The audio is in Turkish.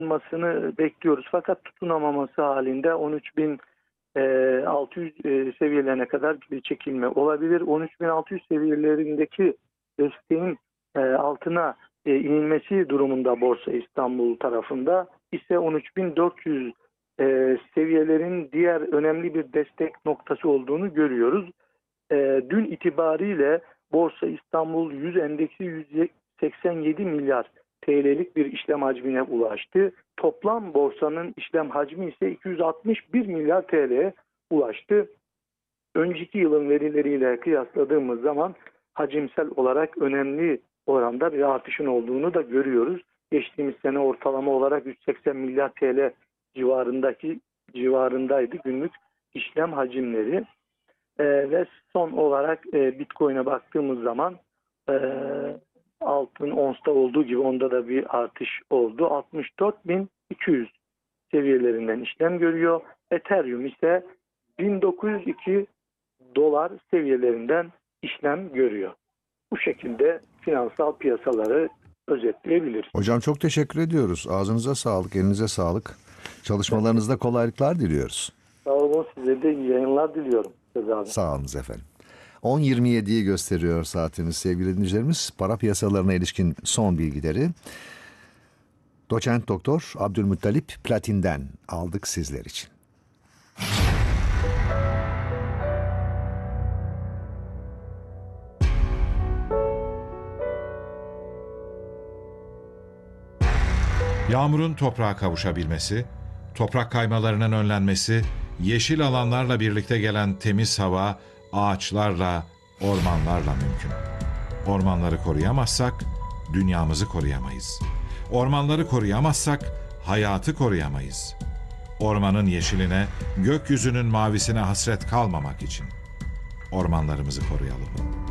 olmasını bekliyoruz. Fakat tutunamaması halinde 13.600 seviyelerine kadar bir çekilme olabilir. 13.600 seviyelerindeki desteğin altına inilmesi durumunda Borsa İstanbul tarafında ise 13.400 seviyelerin diğer önemli bir destek noktası olduğunu görüyoruz. Dün itibariyle Borsa İstanbul 100 endeksi 187 milyar TL'lik bir işlem hacmine ulaştı. Toplam borsanın işlem hacmi ise 261 milyar TL'ye ulaştı. Önceki yılın verileriyle kıyasladığımız zaman hacimsel olarak önemli oranda bir artışın olduğunu da görüyoruz. Geçtiğimiz sene ortalama olarak 180 milyar TL civarındaydı günlük işlem hacimleri. Ve son olarak Bitcoin'e baktığımız zaman altın onsta olduğu gibi onda da bir artış oldu. 64.200 seviyelerinden işlem görüyor. Ethereum ise 1902 dolar seviyelerinden işlem görüyor. Bu şekilde finansal piyasaları özetleyebiliriz. Hocam çok teşekkür ediyoruz. Ağzınıza sağlık, elinize sağlık. Çalışmalarınızda kolaylıklar diliyoruz. Sağ olun, size de iyi yayınlar diliyorum. Sağ olun efendim. 10.27'yi gösteriyor saatimiz sevgili dinleyicilerimiz. Para piyasalarına ilişkin son bilgileri Doçent Doktor Abdülmuttalip Platin'den aldık sizler için. Yağmurun toprağa kavuşabilmesi, toprak kaymalarının önlenmesi, yeşil alanlarla birlikte gelen temiz hava, ağaçlarla, ormanlarla mümkün. Ormanları koruyamazsak, dünyamızı koruyamayız. Ormanları koruyamazsak, hayatı koruyamayız. Ormanın yeşiline, gökyüzünün mavisine hasret kalmamak için ormanlarımızı koruyalım.